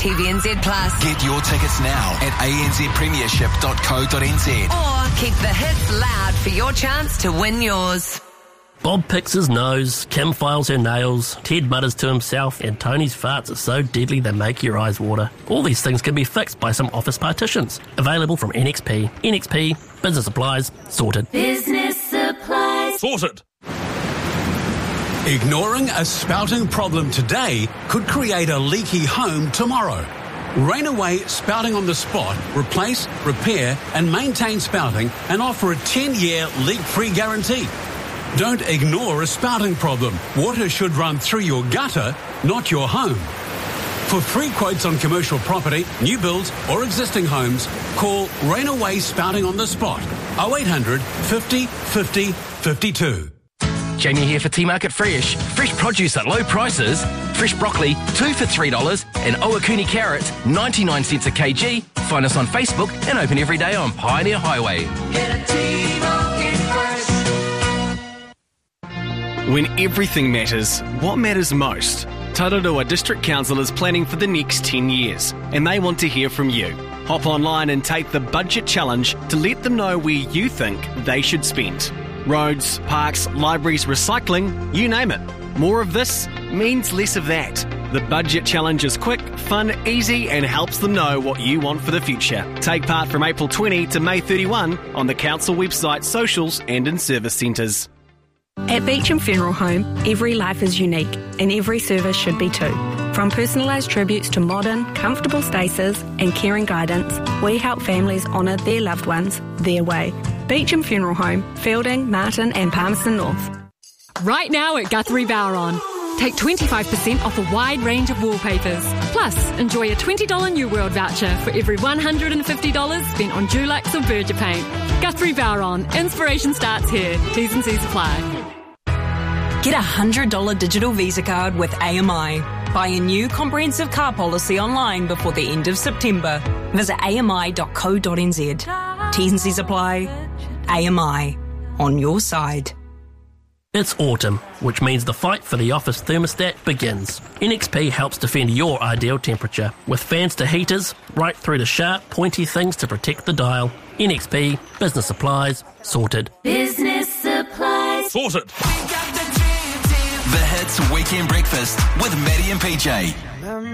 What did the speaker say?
TVNZ Plus. Get your tickets now at anzpremiership.co.nz. Or keep the hits loud for your chance to win yours. Bob picks his nose, Kim files her nails, Ted mutters to himself, and Tony's farts are so deadly they make your eyes water. All these things can be fixed by some office partitions. Available from NXP. NXP, business supplies, sorted. Business supplies. Sorted. Ignoring a spouting problem today could create a leaky home tomorrow. Rainaway Spouting on the Spot replace, repair and maintain spouting and offer a 10-year leak-free guarantee. Don't ignore a spouting problem. Water should run through your gutter, not your home. For free quotes on commercial property, new builds or existing homes, call Rainaway Spouting on the Spot 0800 50 50 52. Jamie here for T-Market Fresh. Fresh produce at low prices. Fresh broccoli, 2 for $3, and Owakuni carrots, 99 cents a kg. Find us on Facebook and open every day on Pioneer Highway. Get a T-Market Fresh. When everything matters, what matters most? Tararua District Council is planning for the next 10 years, and they want to hear from you. Hop online and take the budget challenge to let them know where you think they should spend. Roads, parks, libraries, recycling, you name it. More of this means less of that. The budget challenge is quick, fun, easy, and helps them know what you want for the future. Take part from April 20 to May 31 on the council website, socials, and in service centres. At Beecham Funeral Home, every life is unique, and every service should be too. From personalised tributes to modern, comfortable stasis and caring guidance, we help families honour their loved ones their way. Beecham Funeral Home, Fielding, Martin and Palmerston North. Right now at Guthrie Bowron. Take 25% off a wide range of wallpapers. Plus, enjoy a $20 New World voucher for every $150 spent on Dulux or Berger paint. Guthrie Bowron. Inspiration starts here. T's and C's apply. Get a $100 digital Visa card with AMI. Buy a new comprehensive car policy online before the end of September. Visit ami.co.nz. T's and C's apply. AMI. On your side. It's autumn, which means the fight for the office thermostat begins. NXP helps defend your ideal temperature, with fans to heaters, right through to sharp, pointy things to protect the dial. NXP, business supplies, sorted. Business supplies. Sorted. The Hits Weekend Breakfast with Maddie and PJ.